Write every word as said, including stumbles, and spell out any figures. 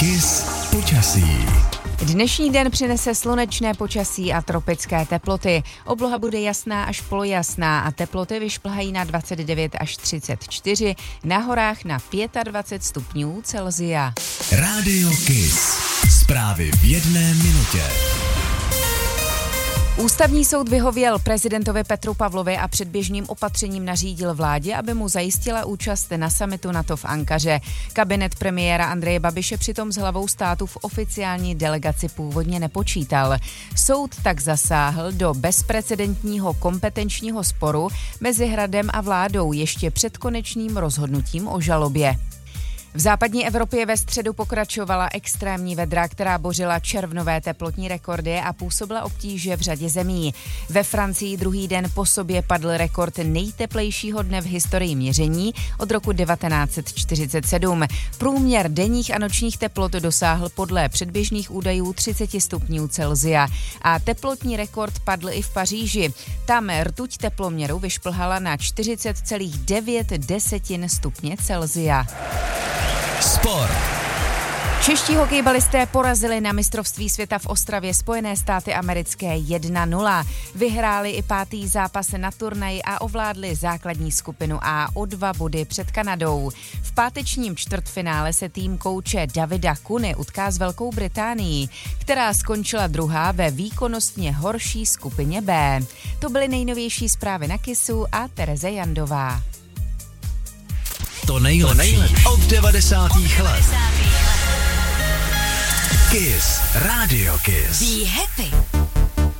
Kiss počasí. Dnešní den přinese slunečné počasí a tropické teploty. Obloha bude jasná až polojasná a teploty vyšplhají na dvacet devět až třicet čtyři, na horách na dvacet pět stupňů Celsia. Rádio Kiss. Zprávy v jedné minutě. Ústavní soud vyhověl prezidentovi Petru Pavlovi a předběžným opatřením nařídil vládě, aby mu zajistila účast na summitu NATO v Ankaře. Kabinet premiéra Andreje Babiše přitom s hlavou státu v oficiální delegaci původně nepočítal. Soud tak zasáhl do bezprecedentního kompetenčního sporu mezi Hradem a vládou ještě před konečným rozhodnutím o žalobě. V západní Evropě ve středu pokračovala extrémní vedra, která bořila červnové teplotní rekordy a působila obtíže v řadě zemí. Ve Francii druhý den po sobě padl rekord nejteplejšího dne v historii měření od roku devatenáct set čtyřicet sedm. Průměr denních a nočních teplot dosáhl podle předběžných údajů třicet stupňů Celsia a teplotní rekord padl i v Paříži. Tam rtuť teploměru vyšplhala na čtyřicet celá devět stupně Celsia. Sport. Čeští hokejbalisté porazili na mistrovství světa v Ostravě Spojené státy americké jedna nula. Vyhráli i pátý zápas na turnaji a ovládli základní skupinu A o dva body před Kanadou. V pátečním čtvrtfinále se tým kouče Davida Kuny utká s Velkou Británií, která skončila druhá ve výkonnostně horší skupině B. To byly nejnovější zprávy na Kissu a Tereze Jandová. To nejlepší, to nejlepší od devadesátých let. Kiss, Radio Kiss. Be happy.